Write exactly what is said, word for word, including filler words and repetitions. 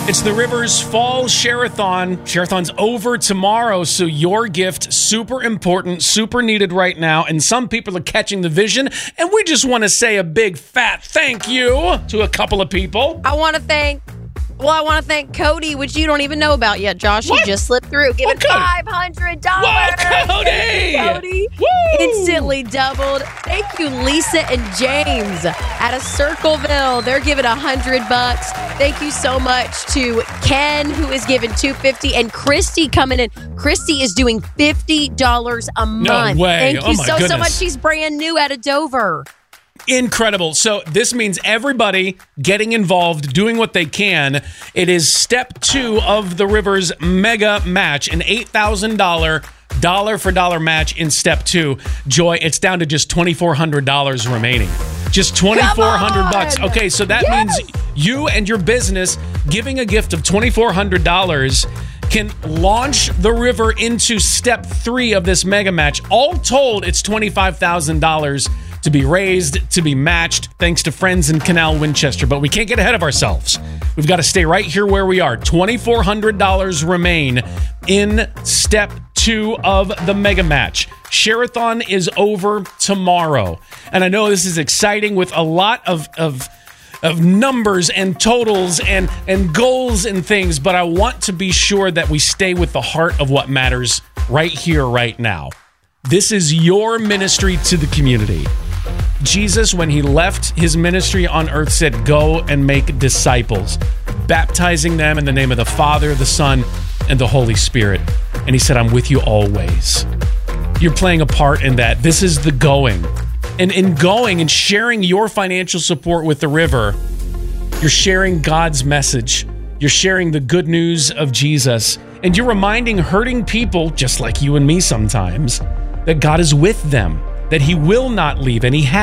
It's the Rivers Fall Share-a-thon. Share-a-thon's over tomorrow, so your gift, super important, super needed right now, and some people are catching the vision, and we just want to say a big fat thank you to a couple of people. I want to thank, well, I want to thank Cody, which you don't even know about yet, Josh. What? He just slipped through. Give it five hundred dollars. Whoa, Cody! Cody Woo! instantly doubled. Thank you, Lisa and James out of Circleville. They're giving a hundred bucks. Thank you so much to Ken, who is giving two fifty, and Christy coming in. Christy is doing fifty dollars a month. No way. Thank Oh, you my so, so goodness. much. She's brand new out of Dover. Incredible. So this means everybody getting involved, doing what they can. It is step two of the Rivers mega match, an eight thousand dollars dollar for dollar match in step two. Joy, it's down to just twenty-four hundred dollars remaining. Just twenty-four hundred bucks. Okay, so that Yes! means you and your business giving a gift of twenty-four hundred dollars can launch the River into step three of this mega match. All told, it's twenty-five thousand dollars to be raised, to be matched, thanks to friends in Canal Winchester. But we can't get ahead of ourselves. We've got to stay right here where we are. twenty-four hundred dollars remain in step two of the mega match. Share-a-thon is over tomorrow. And I know this is exciting with a lot of, of, of numbers and totals and, and goals and things, but I want to be sure that we stay with the heart of what matters right here, right now. This is your ministry to the community. Jesus, when he left his ministry on earth, said, go and make disciples, baptizing them in the name of the Father, the Son, and the Holy Spirit. And he said, I'm with you always. You're playing a part in that. This is the going. And in going and sharing your financial support with the River, you're sharing God's message. You're sharing the good news of Jesus. And you're reminding hurting people, just like you and me sometimes, that God is with them, that he will not leave, and he has.